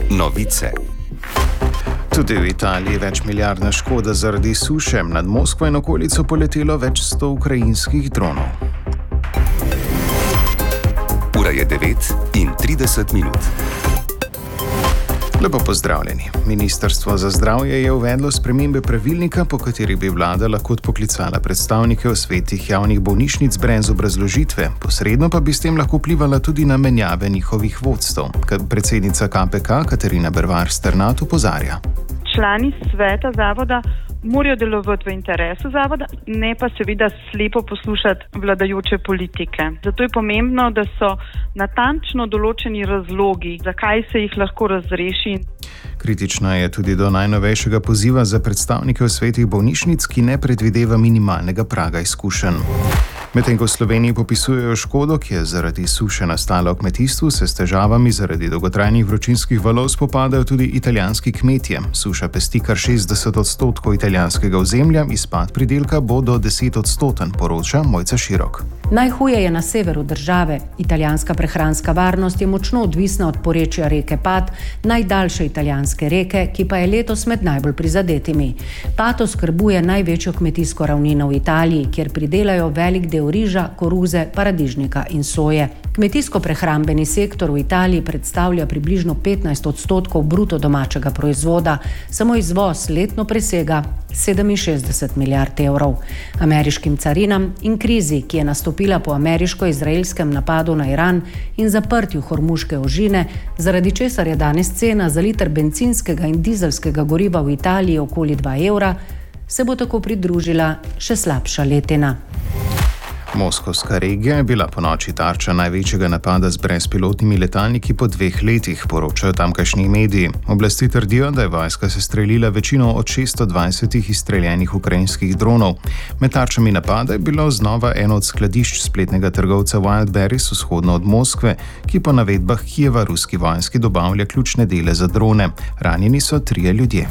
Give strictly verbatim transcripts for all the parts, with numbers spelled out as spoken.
Novice. Tudi v Italiji več milijardna škoda zaradi suše. Nad Moskvo in okolico poletelo več sto ukrajinskih dronov. Ura je devet in trideset minut. Lepo pozdravljeni. Ministrstvo za zdravje je uvedlo spremembe pravilnika, po kateri bi vlada lahko odpoklicala predstavnike v svetih javnih bolnišnic brez obrazložitve. Posredno pa bi s tem lahko vplivala tudi na menjave njihovih vodstev. Predsednica K P K Katarina Bervar Sternat opozarja. Člani sveta zavoda morajo delovati v interesu zavoda, ne pa seveda slepo poslušati vladajoče politike. Zato je pomembno, da so natančno določeni razlogi, zakaj se jih lahko razreši. Kritična je tudi do najnovejšega poziva za predstavnike v svetih bolnišnic, ki ne predvideva minimalnega praga izkušenj. Medtem ko v Sloveniji popisujejo škodo, ki je zaradi suše nastala v kmetijstvu, se s težavami zaradi dolgotrajnih vročinskih valov spopadajo tudi italijanski kmetje. Suša pesti kar šestdeset odstotkov italijanskega ozemlja, izpad pridelka bo do deset odstoten, poroča Mojca Širok. Najhuje je na severu države. Italijanska prehranska varnost je močno odvisna od porečja reke Pat, najdaljše italijanske reke, ki pa je letos med najbolj prizadetimi. Pat oskrbuje največjo kmetijsko ravnino v Italiji, kjer pridelajo velik del riža, koruze, paradižnika in soje. Kmetijsko-prehrambeni sektor v Italiji predstavlja približno petnajst odstotkov bruto domačega proizvoda, samo izvoz letno presega sedeminšestdeset milijard evrov. Ameriškim carinam in krizi, ki je nastopila po ameriško-izraelskem napadu na Iran in zaprtju Hormuške ožine, zaradi česar je danes cena za liter bencinskega in dizelskega goriva v Italiji okoli dva evra, se bo tako pridružila še slabša letina. Moskovska regija je bila ponoči tarča največjega napada z brezpilotnimi letalniki po dveh letih, poročajo tamkajšnji mediji. Oblasti trdijo, da je vojska sestrelila večino od šeststo dvajsetih izstreljenih ukrajinskih dronov. Med tarčami napada je bilo znova eno od skladišč spletnega trgovca Wildberries vzhodno od Moskve, ki po navedbah Kijeva ruski vojski dobavlja ključne dele za drone. Ranjeni so trije ljudje.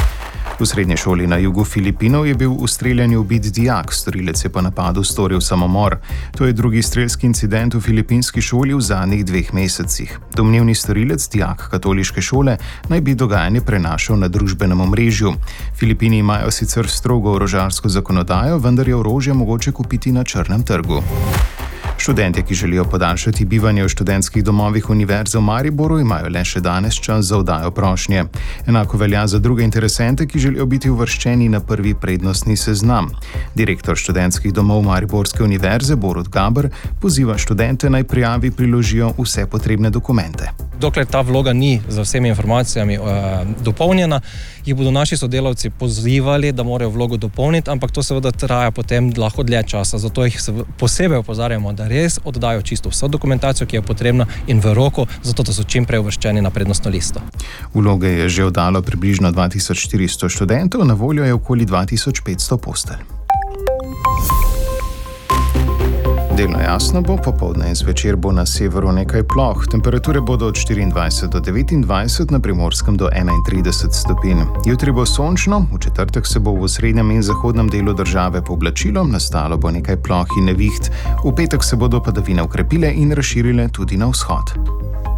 V srednji šoli na jugu Filipinov je bil v streljanju ubit dijak, storilec je po napadu storil samomor. To je drugi strelski incident v filipinski šoli v zadnjih dveh mesecih. Domnevni storilec, dijak katoliške šole, naj bi dogajanje prenašal na družbenem omrežju. Filipini imajo sicer strogo orožarsko zakonodajo, vendar je orožje mogoče kupiti na črnem trgu. Študentje, ki želijo podaljšati bivanje v študentskih domovih Univerze v Mariboru, imajo le še danes čas za oddajo prošnje. Enako velja za druge interesente, ki želijo biti uvrščeni na prvi prednostni seznam. Direktor študentskih domov Mariborske univerze Borut Gaber poziva študente naj prijavi priložijo vse potrebne dokumente. Dokler ta vloga ni z vsemi informacijami uh, dopolnjena, jih bodo naši sodelavci pozivali, da morajo vlogo dopolniti, ampak to seveda traja potem lahko dlje časa. Zato jih posebej opozarjamo, da res oddajo čisto vso dokumentacijo, ki je potrebna in v roku, zato da so čim prej uvrščeni na prednostno listo. Vloge je že oddalo približno dva tisoč štiristo študentov, na voljo je okoli dva tisoč petsto postelj. Delno jasno bo, popoldne in zvečer bo na severu nekaj ploh. Temperature bodo od štiriindvajset do devetindvajset, na Primorskem do enaintrideset stopinj. Jutri bo sončno, v četrtek se bo v srednjem in zahodnem delu države pooblačilo, nastalo bo nekaj ploh in neviht. V petek se bodo padavine okrepile in razširile tudi na vzhod.